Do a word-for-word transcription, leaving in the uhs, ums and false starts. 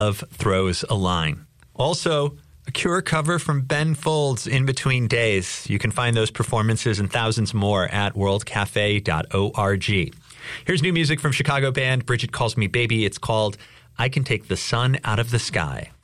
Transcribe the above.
Love Throws a Line. Also, a Cure cover from Ben Folds, In Between Days. You can find those performances and thousands more at world cafe dot org. Here's new music from Chicago band Bridget Calls Me Baby. It's called I Can Take the Sun Out of the Sky.